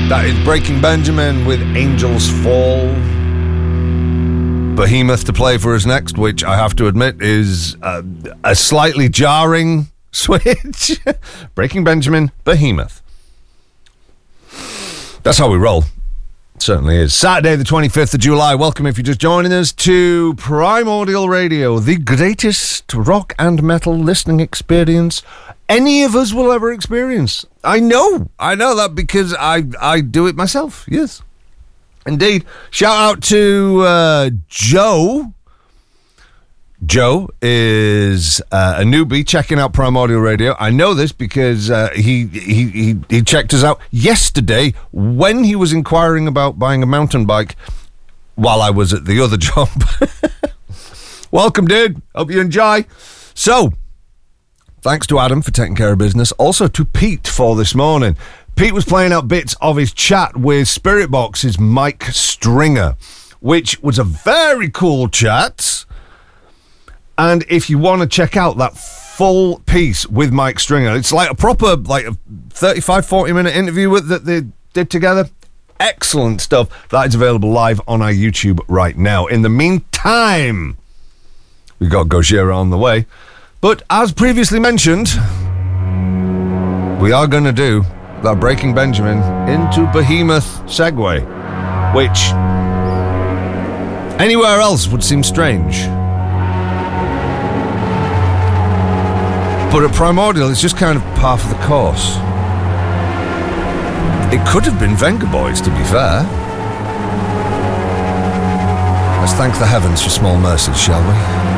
That is Breaking Benjamin with Angels Fall. Behemoth to play for us next, which I have to admit is a slightly jarring switch. Breaking Benjamin, Behemoth. That's how we roll. It certainly is. Saturday the 25th of July. Welcome if you're just joining us to Primordial Radio, the greatest rock and metal listening experience any of us will ever experience. I know that because I do it myself. Yes, indeed. Shout out to Joe. Joe is a newbie checking out Primordial Radio. I know this because he checked us out yesterday when he was inquiring about buying a mountain bike while I was at the other job. Welcome, dude. Hope you enjoy. So, thanks to Adam for taking care of business. Also to Pete for this morning. Pete was playing out bits of his chat with Spiritbox's Mike Stringer, which was a very cool chat. And if you want to check out that full piece with Mike Stringer, it's like a proper, like a 35, 40-minute interview that they did together. Excellent stuff. That is available live on our YouTube right now. In the meantime, we've got Gojira on the way. But as previously mentioned, we are going to do that Breaking Benjamin into Behemoth segue, which anywhere else would seem strange. But at Primordial, it's just kind of par for the course. It could have been Vengaboys, to be fair. Let's thank the heavens for small mercies, shall we?